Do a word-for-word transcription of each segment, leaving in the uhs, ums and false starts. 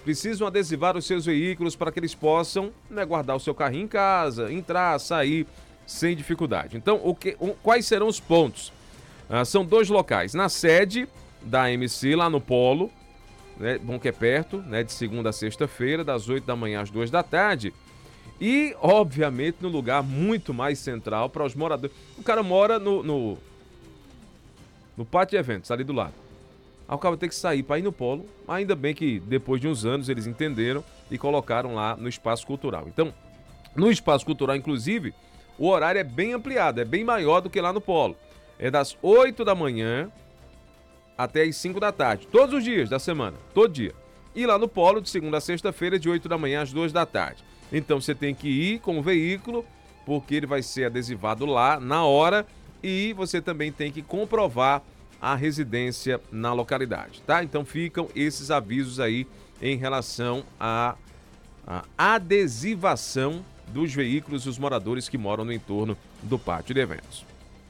precisam adesivar os seus veículos para que eles possam, né, guardar o seu carrinho em casa, entrar, sair sem dificuldade. Então, o que, o, quais serão os pontos? Ah, são dois locais. Na sede da A M C, lá no Polo, né, bom que é perto, né, de segunda a sexta-feira, das oito da manhã às duas da tarde. E, obviamente, no lugar muito mais central para os moradores. O cara mora no, no, no pátio de eventos, ali do lado. Aí o cara tem que sair para ir no Polo. Ainda bem que depois de uns anos eles entenderam e colocaram lá no Espaço Cultural. Então, no Espaço Cultural, inclusive, o horário é bem ampliado, é bem maior do que lá no Polo. É das oito da manhã até as cinco da tarde. Todos os dias da semana, todo dia. E lá no Polo, de segunda a sexta-feira, de oito da manhã às duas da tarde. Então você tem que ir com o veículo, porque ele vai ser adesivado lá na hora, e você também tem que comprovar a residência na localidade, tá? Então ficam esses avisos aí em relação à, à adesivação dos veículos e os moradores que moram no entorno do pátio de eventos.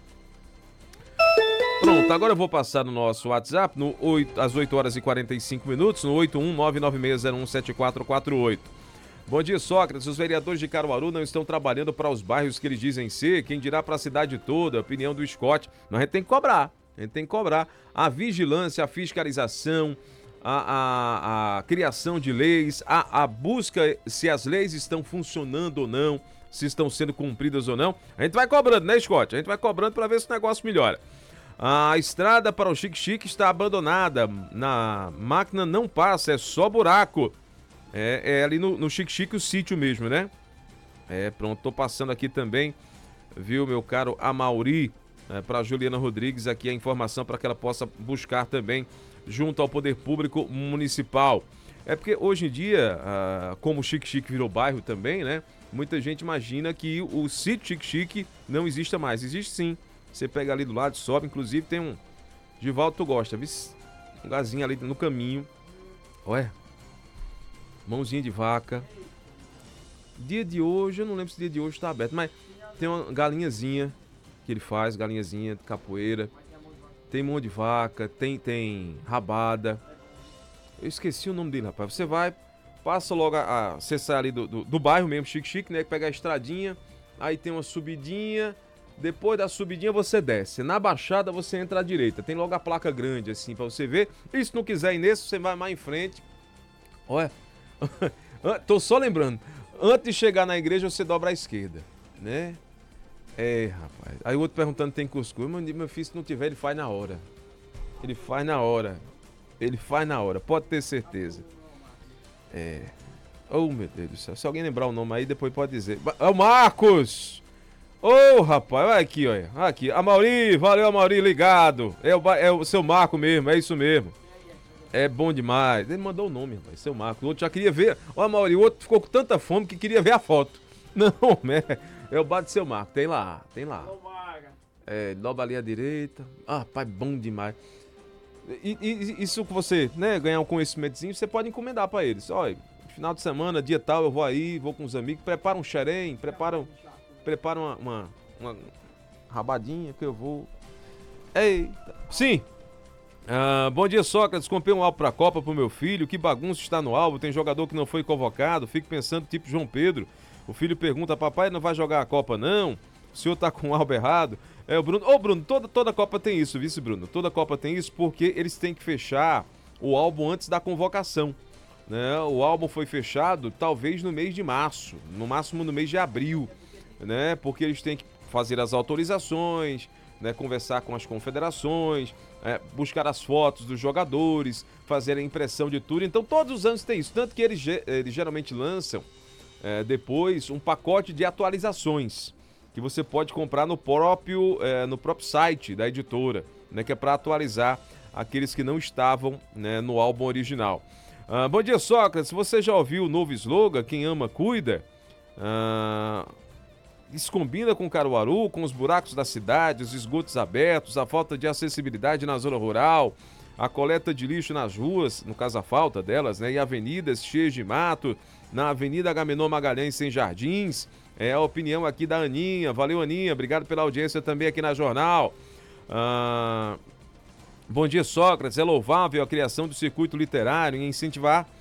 Pronto, agora eu vou passar no nosso WhatsApp, no oito, às oito horas e quarenta e cinco minutos, no oito um nove nove seis zero um sete quatro quatro oito. Bom dia, Sócrates. Os vereadores de Caruaru não estão trabalhando para os bairros que eles dizem ser, quem dirá para a cidade toda, a opinião do Scott. Mas a gente tem que cobrar, a gente tem que cobrar. A vigilância, a fiscalização, a, a, a criação de leis, a, a busca se as leis estão funcionando ou não, se estão sendo cumpridas ou não. A gente vai cobrando, né, Scott? A gente vai cobrando para ver se o negócio melhora. A estrada para o Xique-Xique está abandonada, na máquina não passa, é só buraco. É, é ali no, no Xique-Xique o sítio mesmo, né? É, pronto, tô passando aqui também, viu, meu caro Amauri, é, para Juliana Rodrigues aqui a informação para que ela possa buscar também junto ao Poder Público Municipal. É porque hoje em dia, ah, como o Xique-Xique virou bairro também, né? Muita gente imagina que o sítio Xique-Xique não exista mais. Existe sim. Você pega ali do lado, sobe, inclusive tem um... Givaldo, tu gosta, viu? Um lugarzinho ali no caminho. Ué, mãozinha de vaca. Dia de hoje, eu não lembro se dia de hoje tá aberto, mas tem uma galinhazinha que ele faz, galinhazinha de capoeira. Tem mão de vaca, tem, tem rabada. Eu esqueci o nome dele, rapaz. Você vai, passa logo a... a você sai ali do, do, do bairro mesmo, Xique-Xique, né? Pega a estradinha, aí tem uma subidinha. Depois da subidinha você desce. Na baixada você entra à direita. Tem logo a placa grande assim pra você ver. E se não quiser ir nesse, você vai mais em frente. Olha, tô só lembrando. Antes de chegar na igreja você dobra à esquerda, né? É, rapaz. Aí o outro perguntando tem cuscuz. Mas meu filho, se não tiver, ele faz na hora. Ele faz na hora. Ele faz na hora, pode ter certeza. É. Oh, meu Deus do céu. Se alguém lembrar o nome aí, depois pode dizer. É o Marcos! Ô, oh, rapaz, olha aqui, olha. Aqui. Amauri, valeu, Amauri, ligado. É o, é o seu Marco mesmo, é isso mesmo. É bom demais. Ele mandou o nome, rapaz, seu Marco. O outro já queria ver. Ó, Amauri, o outro ficou com tanta fome que queria ver a foto. Não, é, é o bar do seu Marco. Tem lá, tem lá. É, dobra ali à direita. Ah, rapaz, bom demais. E, e isso que você, né, ganhar um conhecimentozinho, você pode encomendar pra eles. Olha, final de semana, dia tal, eu vou aí, vou com os amigos, prepara um xerém, prepara um... Prepara uma, uma, uma rabadinha que eu vou... Eita. Sim. Ah, bom dia, Sócrates. Comprei um álbum pra Copa pro meu filho. Que bagunça está no álbum. Tem jogador que não foi convocado. Fico pensando, tipo João Pedro. O filho pergunta, papai não vai jogar a Copa não? O senhor tá com o álbum errado? É o Bruno. Ô, Bruno, toda, toda Copa tem isso, vice Bruno. Toda Copa tem isso porque eles têm que fechar o álbum antes da convocação. Né? O álbum foi fechado talvez no mês de março. No máximo no mês de abril. Né, porque eles têm que fazer as autorizações, né, conversar com as confederações, é, buscar as fotos dos jogadores, fazer a impressão de tudo. Então todos os anos tem isso, tanto que eles, eles geralmente lançam é, depois um pacote de atualizações que você pode comprar no próprio, é, no próprio site da editora, né, que é para atualizar aqueles que não estavam, né, no álbum original. Ah, bom dia, Sócrates. Você já ouviu o novo slogan, quem ama cuida? Ah... Isso combina com Caruaru, com os buracos da cidade, os esgotos abertos, a falta de acessibilidade na zona rural, a coleta de lixo nas ruas, no caso a falta delas, né? E avenidas cheias de mato, na Avenida Agamenon Magalhães sem jardins. É a opinião aqui da Aninha. Valeu, Aninha. Obrigado pela audiência também aqui na Jornal. Ah... Bom dia, Sócrates. É louvável a criação do circuito literário em incentivar